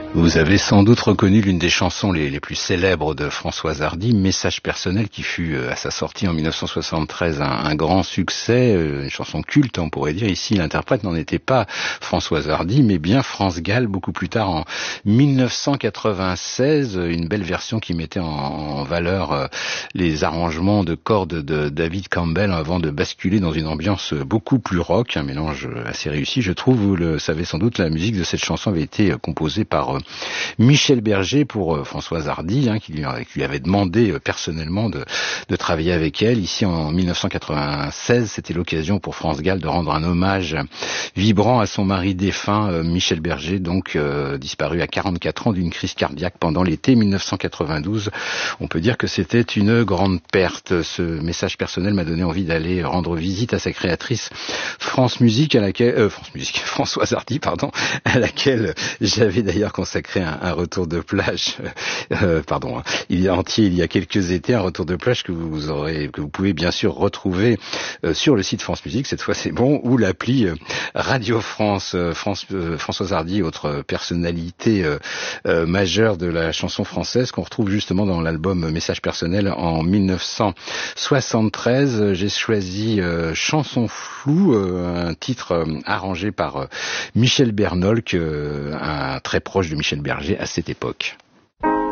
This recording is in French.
Vous avez sans doute reconnu l'une des chansons les plus célèbres de Françoise Hardy, Message personnel, qui fut à sa sortie en 1973 un grand succès, une chanson culte on pourrait dire. Ici l'interprète n'en était pas Françoise Hardy mais bien France Gall, beaucoup plus tard en 1996, une belle version qui mettait en valeur les arrangements de cordes de David Campbell avant de basculer dans une ambiance beaucoup plus rock, un mélange assez réussi je trouve. Vous le savez sans doute, la musique de cette chanson avait été composée par Michel Berger pour Françoise Hardy, qui lui avait demandé personnellement de travailler avec elle. Ici en 1996, c'était l'occasion pour France Gall de rendre un hommage vibrant à son mari défunt, Michel Berger, donc disparu à 44 ans d'une crise cardiaque pendant l'été 1992. On peut dire que c'était une grande perte. Ce message personnel m'a donné envie d'aller rendre visite à sa créatrice Françoise Hardy, à laquelle j'avais d'ailleurs consacré un retour de plage, il y a quelques étés, un retour de plage que vous pouvez bien sûr retrouver sur le site France Musique, cette fois c'est bon, ou l'appli Radio France. Françoise Hardy, autre personnalité majeure de la chanson française qu'on retrouve justement dans l'album Message personnel en 1973. J'ai choisi Chanson floue, un titre arrangé par Michel Bernolk, un très proche de Michel Berger à cette époque.